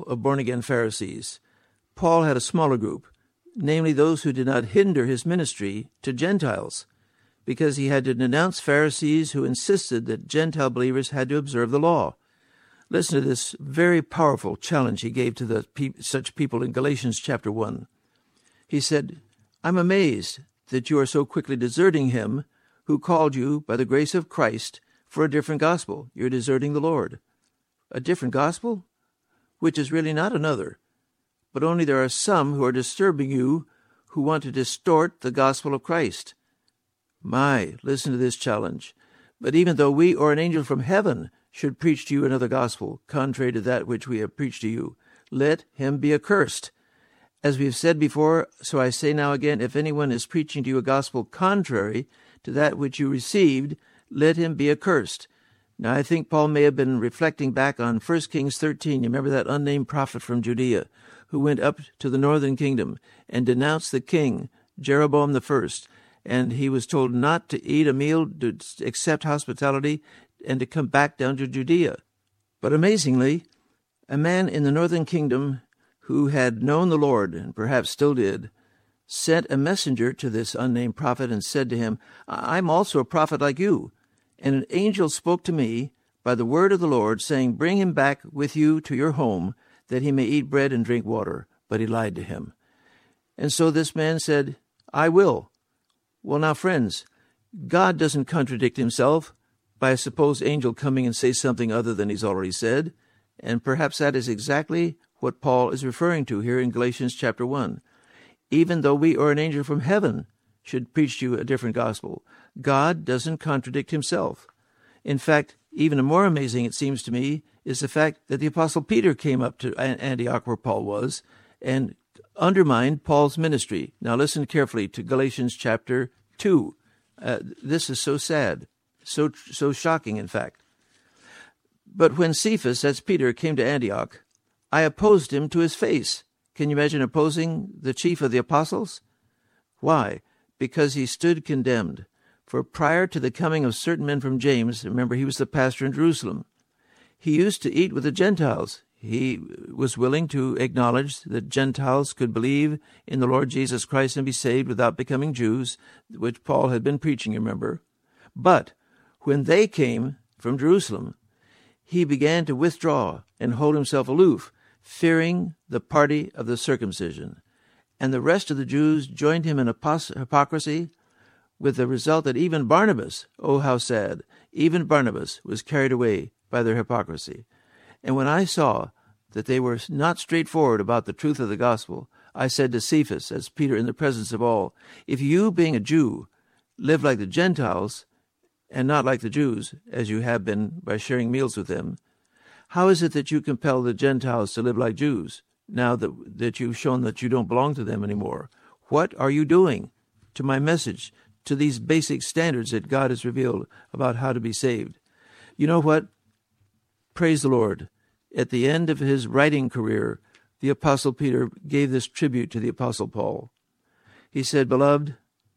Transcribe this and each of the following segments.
of born-again Pharisees. Paul had a smaller group, namely those who did not hinder his ministry to Gentiles, because he had to denounce Pharisees who insisted that Gentile believers had to observe the law. Listen to this very powerful challenge he gave to such people in Galatians chapter 1. He said, "I'm amazed that you are so quickly deserting him who called you by the grace of Christ for a different gospel." You're deserting the Lord. A different gospel? Which is really not another. But only there are some who are disturbing you who want to distort the gospel of Christ. Listen to this challenge. "But even though we or an angel from heaven should preach to you another gospel, contrary to that which we have preached to you, let him be accursed. As we have said before, so I say now again, if anyone is preaching to you a gospel contrary to that which you received, let him be accursed." Now, I think Paul may have been reflecting back on 1 Kings 13. You remember that unnamed prophet from Judea who went up to the northern kingdom and denounced the king, Jeroboam I, and he was told not to eat a meal, to accept hospitality, and to come back down to Judea. But amazingly, a man in the northern kingdom who had known the Lord, and perhaps still did, sent a messenger to this unnamed prophet and said to him, "I'm also a prophet like you. And an angel spoke to me by the word of the Lord, saying, bring him back with you to your home, that he may eat bread and drink water." But he lied to him. And so this man said, "I will." Well, now, friends, God doesn't contradict himself by a supposed angel coming and say something other than he's already said. And perhaps that is exactly what Paul is referring to here in Galatians chapter 1. Even though we or an angel from heaven should preach to you a different gospel, God doesn't contradict himself. In fact, even more amazing, it seems to me, is the fact that the Apostle Peter came up to Antioch, where Paul was, and undermined Paul's ministry. Now listen carefully to Galatians chapter 2. This is so sad, so shocking, in fact. "But when Cephas," that's Peter, "came to Antioch, I opposed him to his face." Can you imagine opposing the chief of the apostles? Why? Because he stood condemned. For prior to the coming of certain men from James, remember he was the pastor in Jerusalem, he used to eat with the Gentiles. He was willing to acknowledge that Gentiles could believe in the Lord Jesus Christ and be saved without becoming Jews, which Paul had been preaching, remember. But when they came from Jerusalem, he began to withdraw and hold himself aloof, fearing the party of the circumcision. And the rest of the Jews joined him in hypocrisy, with the result that even Barnabas, oh how sad, even Barnabas was carried away by their hypocrisy. And when I saw that they were not straightforward about the truth of the gospel, I said to Cephas, as Peter in the presence of all, if you, being a Jew, live like the Gentiles, and not like the Jews, as you have been by sharing meals with them, how is it that you compel the Gentiles to live like Jews, now that you've shown that you don't belong to them anymore? What are you doing to my message, to these basic standards that God has revealed about how to be saved? You know what? Praise the Lord. At the end of his writing career, the Apostle Peter gave this tribute to the Apostle Paul. He said, "Beloved,"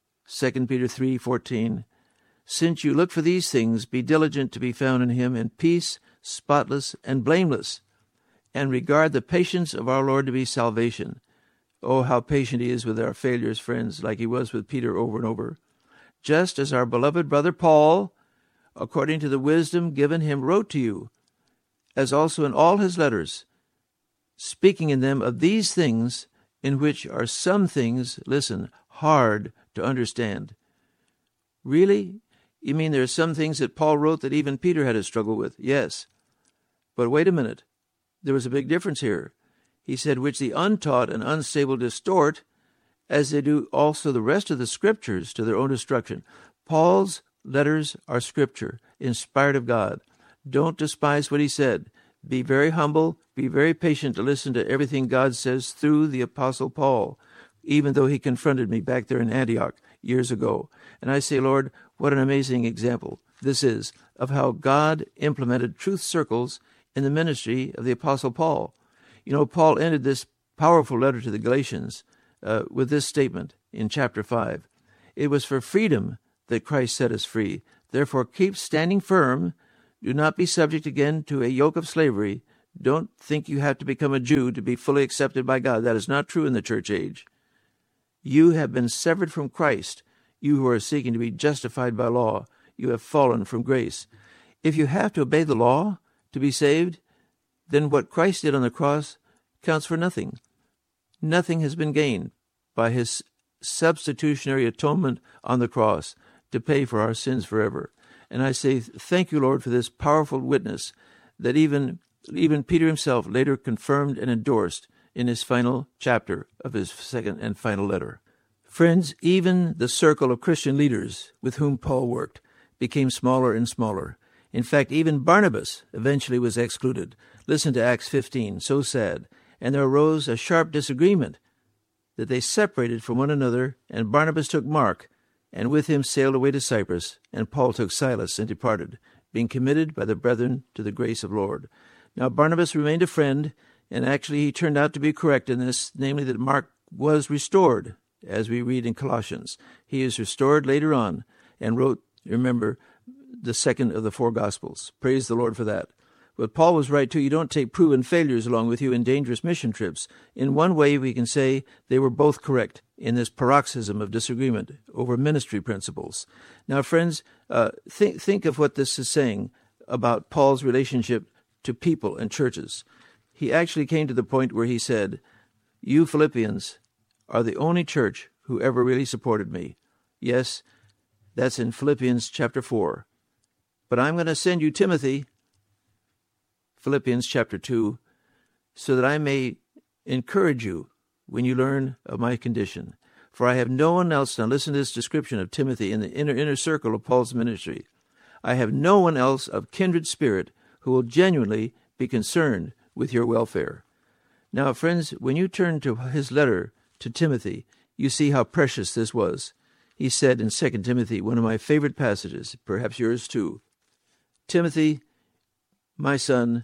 2 Peter 3:14, "since you look for these things, be diligent to be found in him in peace, spotless and blameless, and regard the patience of our Lord to be salvation." Oh, how patient he is with our failures, friends, like he was with Peter over and over. "Just as our beloved brother Paul, according to the wisdom given him, wrote to you, as also in all his letters, speaking in them of these things, in which are some things," listen, "hard to understand." Really? You mean there are some things that Paul wrote that even Peter had to struggle with? Yes. But wait a minute. There was a big difference here. He said, "which the untaught and unstable distort, as they do also the rest of the Scriptures, to their own destruction." Paul's letters are Scripture, inspired of God. Don't despise what he said. Be very humble, be very patient to listen to everything God says through the Apostle Paul, even though he confronted me back there in Antioch years ago. And I say, Lord, what an amazing example this is of how God implemented truth circles in the ministry of the Apostle Paul. You know, Paul ended this powerful letter to the Galatians with this statement in chapter 5. "It was for freedom that Christ set us free. Therefore keep standing firm. Do not be subject again to a yoke of slavery. Don't think you have to become a Jew to be fully accepted by God. That is not true in the church age. You have been severed from Christ. You who are seeking to be justified by law, you have fallen from grace. If you have to obey the law to be saved, then what Christ did on the cross counts for nothing. Nothing has been gained by his substitutionary atonement on the cross to pay for our sins forever. And I say, thank you, Lord, for this powerful witness that even Peter himself later confirmed and endorsed in his final chapter of his second and final letter. Friends, even the circle of Christian leaders with whom Paul worked became smaller and smaller. In fact, even Barnabas eventually was excluded. Listen to Acts 15, so sad. And there arose a sharp disagreement that they separated from one another, and Barnabas took Mark, and with him sailed away to Cyprus, and Paul took Silas and departed, being committed by the brethren to the grace of Lord. Now Barnabas remained a friend, and actually he turned out to be correct in this, namely that Mark was restored, as we read in Colossians. He is restored later on, and wrote, remember, the second of the four Gospels. Praise the Lord for that. But Paul was right, too. You don't take proven failures along with you in dangerous mission trips. In one way, we can say they were both correct in this paroxysm of disagreement over ministry principles. Now, friends, think of what this is saying about Paul's relationship to people and churches. He actually came to the point where he said, you Philippians are the only church who ever really supported me. Yes, that's in Philippians chapter 4. But I'm going to send you Timothy, Philippians chapter 2, so that I may encourage you when you learn of my condition. For I have no one else, now listen to this description of Timothy in the inner circle of Paul's ministry. I have no one else of kindred spirit who will genuinely be concerned with your welfare. Now, friends, when you turn to his letter to Timothy, you see how precious this was. He said in 2 Timothy, one of my favorite passages, perhaps yours too, Timothy, my son,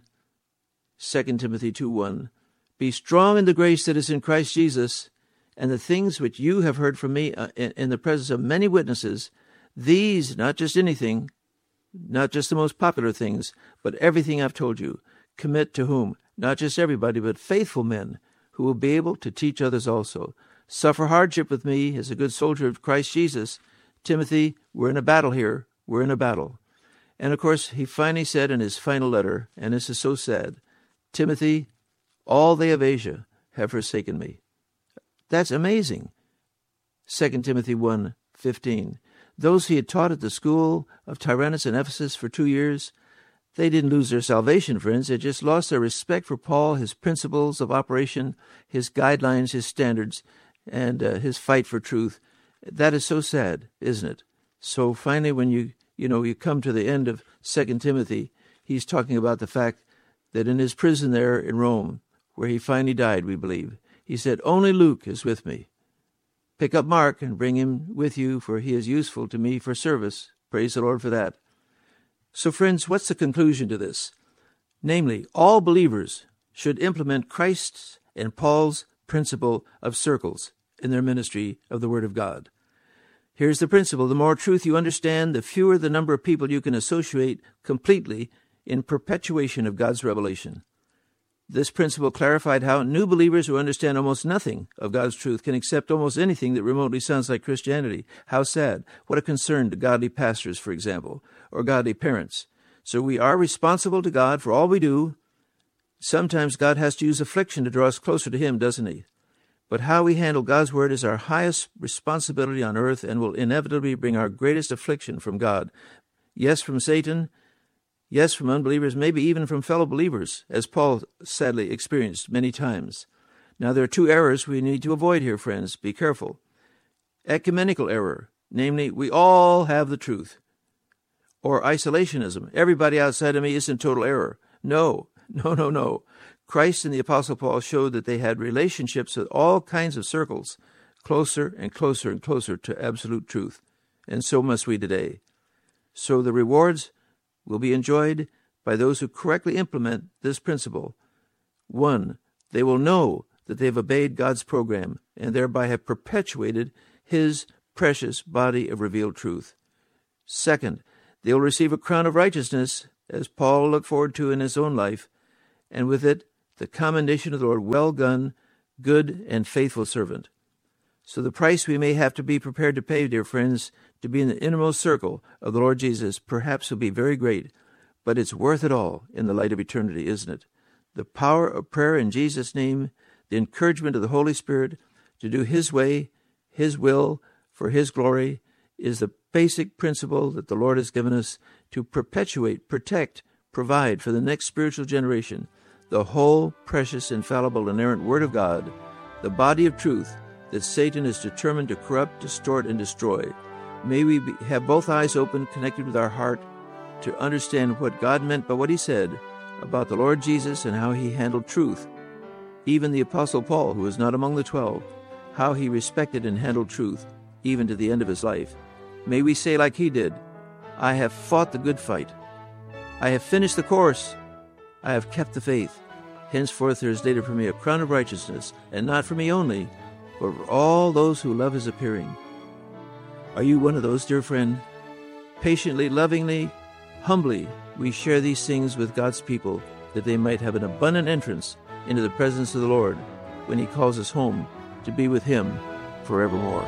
2 Timothy 2:1, be strong in the grace that is in Christ Jesus, and the things which you have heard from me in the presence of many witnesses, these, not just anything, not just the most popular things, but everything I've told you, commit to whom? Not just everybody, but faithful men who will be able to teach others also. Suffer hardship with me as a good soldier of Christ Jesus. Timothy, we're in a battle here. We're in a battle. And of course, he finally said in his final letter, and this is so sad, Timothy, all they of Asia have forsaken me. That's amazing. 2 Timothy 1:15. Those he had taught at the school of Tyrannus in Ephesus for 2 years, they didn't lose their salvation, friends. They just lost their respect for Paul, his principles of operation, his guidelines, his standards, and his fight for truth. That is so sad, isn't it? So finally, when you come to the end of 2 Timothy, he's talking about the fact that in his prison there in Rome, where he finally died, we believe, he said, only Luke is with me. Pick up Mark and bring him with you, for he is useful to me for service. Praise the Lord for that. So friends, what's the conclusion to this? Namely, all believers should implement Christ's and Paul's principle of circles in their ministry of the Word of God. Here's the principle. The more truth you understand, the fewer the number of people you can associate completely in perpetuation of God's revelation. This principle clarified how new believers who understand almost nothing of God's truth can accept almost anything that remotely sounds like Christianity. How sad. What a concern to godly pastors, for example, or godly parents. So we are responsible to God for all we do. Sometimes God has to use affliction to draw us closer to Him, doesn't He? But how we handle God's Word is our highest responsibility on earth and will inevitably bring our greatest affliction from God. Yes, from Satan. Yes, from unbelievers, maybe even from fellow believers, as Paul sadly experienced many times. Now, there are 2 errors we need to avoid here, friends. Be careful. Ecumenical error, namely, we all have the truth. Or isolationism. Everybody outside of me is in total error. No. Christ and the Apostle Paul showed that they had relationships with all kinds of circles, closer and closer and closer to absolute truth. And so must we today. So the rewards will be enjoyed by those who correctly implement this principle. 1, they will know that they've obeyed God's program and thereby have perpetuated His precious body of revealed truth. 2, they will receive a crown of righteousness, as Paul looked forward to in his own life. and with it the commendation of the Lord, well done, good and faithful servant. So the price we may have to be prepared to pay, dear friends, to be in the innermost circle of the Lord Jesus, perhaps will be very great, but it's worth it all in the light of eternity, isn't it? The power of prayer in Jesus' name, the encouragement of the Holy Spirit to do His way, His will, for His glory, is the basic principle that the Lord has given us to perpetuate, protect, provide for the next spiritual generation the whole precious, infallible, inerrant Word of God, the body of truth that Satan is determined to corrupt, distort, and destroy. May we have both eyes open, connected with our heart, to understand what God meant by what He said about the Lord Jesus and how He handled truth. Even the Apostle Paul, who was not among the 12, how he respected and handled truth, even to the end of his life. May we say like he did, I have fought the good fight. I have finished the course. I have kept the faith. Henceforth there is laid up for me a crown of righteousness, and not for me only, but for all those who love His appearing. Are you one of those, dear friend? Patiently, lovingly, humbly, we share these things with God's people, that they might have an abundant entrance into the presence of the Lord when He calls us home to be with Him forevermore.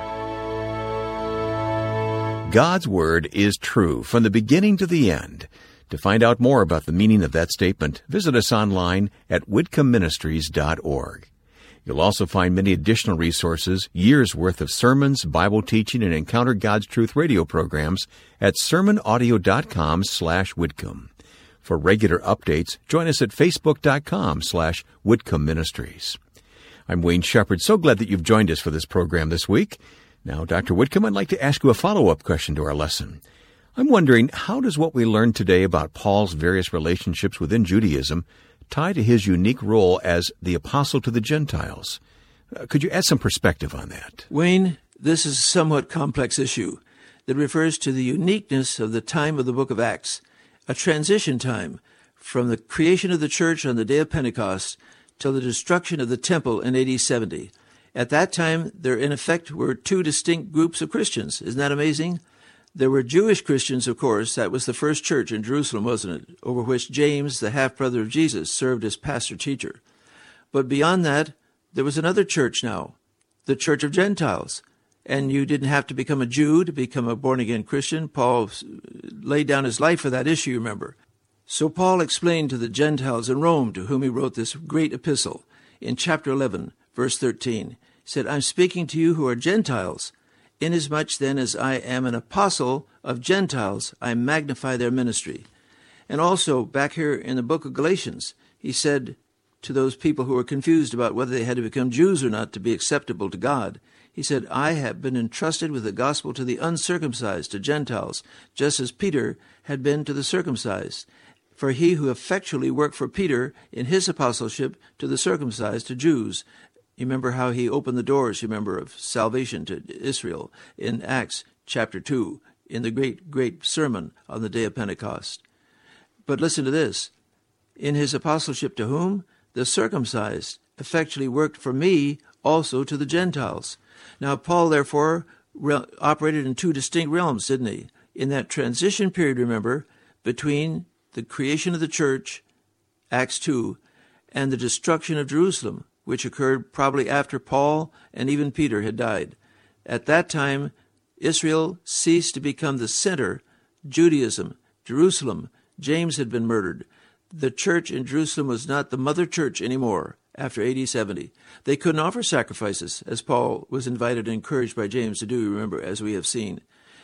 God's Word is true from the beginning to the end. To find out more about the meaning of that statement, visit us online at whitcombministries.org. You'll also find many additional resources, years' worth of sermons, Bible teaching, and Encounter God's Truth radio programs at sermonaudio.com/Whitcomb. For regular updates, join us at facebook.com/Whitcomb Ministries. I'm Wayne Shepherd. So glad that you've joined us for this program this week. Now, Dr. Whitcomb, I'd like to ask you a follow-up question to our lesson. I'm wondering, how does what we learned today about Paul's various relationships within Judaism tie to his unique role as the apostle to the Gentiles? Could you add some perspective on that? Wayne, this is a somewhat complex issue that refers to the uniqueness of the time of the book of Acts, a transition time from the creation of the church on the day of Pentecost till the destruction of the temple in AD 70. At that time, there in effect were two distinct groups of Christians. Isn't that amazing? There were Jewish Christians, of course. That was the first church in Jerusalem, wasn't it? Over which James, the half-brother of Jesus, served as pastor-teacher. But beyond that, there was another church now, the Church of Gentiles. And you didn't have to become a Jew to become a born-again Christian. Paul laid down his life for that issue, remember. So Paul explained to the Gentiles in Rome, to whom he wrote this great epistle, in chapter 11, verse 13, he said, I'm speaking to you who are Gentiles. Inasmuch then as I am an apostle of Gentiles, I magnify their ministry. And also, back here in the book of Galatians, he said to those people who were confused about whether they had to become Jews or not to be acceptable to God, he said, I have been entrusted with the gospel to the uncircumcised, to Gentiles, just as Peter had been to the circumcised. For he who effectually worked for Peter in his apostleship to the circumcised, to Jews. You remember how he opened the doors, you remember, of salvation to Israel in Acts chapter 2, in the great sermon on the day of Pentecost. But listen to this. In his apostleship to whom? The circumcised effectually worked for me also to the Gentiles. Now, Paul, therefore, operated in two distinct realms, didn't he? In that transition period, remember, between the creation of the church, Acts 2, and the destruction of Jerusalem, which occurred probably after Paul and even Peter had died. At that time, Israel ceased to become the center. Judaism, Jerusalem, James had been murdered. The church in Jerusalem was not the mother church anymore after AD 70. They couldn't offer sacrifices, as Paul was invited and encouraged by James to do, remember, as we have seen.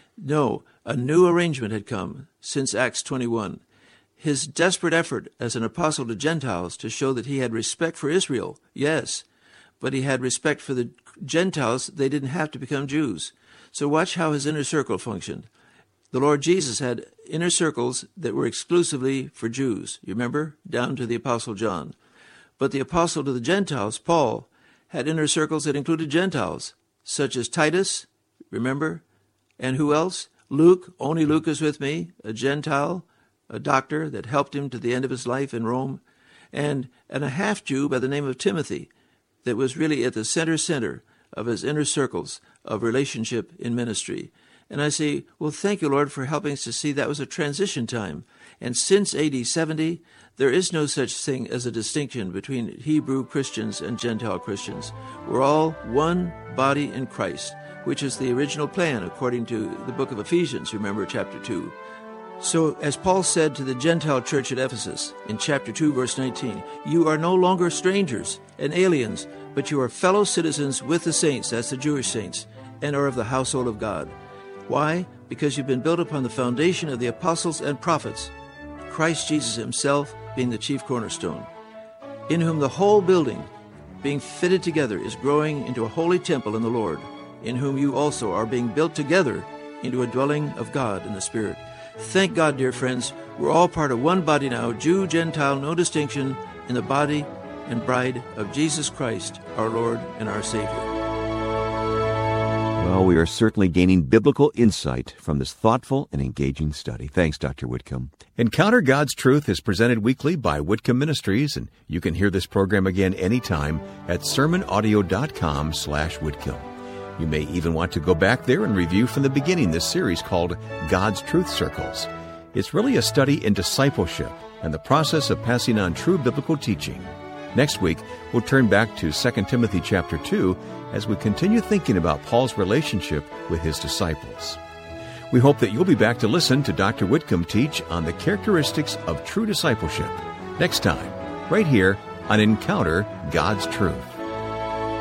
No, a new arrangement had come since Acts 21. His desperate effort as an apostle to Gentiles to show that he had respect for Israel, yes, but he had respect for the Gentiles. They didn't have to become Jews. So watch how his inner circle functioned. The Lord Jesus had inner circles that were exclusively for Jews, you remember, down to the Apostle John. But the apostle to the Gentiles, Paul, had inner circles that included Gentiles, such as Titus, remember, and who else? Luke, only Luke is with me, a Gentile, a doctor that helped him to the end of his life in Rome, and a half-Jew by the name of Timothy that was really at the center of his inner circles of relationship in ministry. And I say, well, thank you, Lord, for helping us to see that was a transition time. And since AD 70, there is no such thing as a distinction between Hebrew Christians and Gentile Christians. We're all one body in Christ, which is the original plan according to the book of Ephesians, remember chapter 2. So, as Paul said to the Gentile church at Ephesus in chapter 2, verse 19, you are no longer strangers and aliens, but you are fellow citizens with the saints, that's the Jewish saints, and are of the household of God. Why? Because you've been built upon the foundation of the apostles and prophets, Christ Jesus himself being the chief cornerstone, in whom the whole building, being fitted together, is growing into a holy temple in the Lord, in whom you also are being built together into a dwelling of God in the Spirit. Thank God, dear friends, we're all part of one body now, Jew, Gentile, no distinction, in the body and bride of Jesus Christ, our Lord and our Savior. Well, we are certainly gaining biblical insight from this thoughtful and engaging study. Thanks, Dr. Whitcomb. Encounter God's Truth is presented weekly by Whitcomb Ministries, and you can hear this program again anytime at sermonaudio.com/Whitcomb. You may even want to go back there and review from the beginning this series called God's Truth Circles. It's really a study in discipleship and the process of passing on true biblical teaching. Next week, we'll turn back to 2 Timothy chapter 2 as we continue thinking about Paul's relationship with his disciples. We hope that you'll be back to listen to Dr. Whitcomb teach on the characteristics of true discipleship next time, right here on Encounter God's Truth.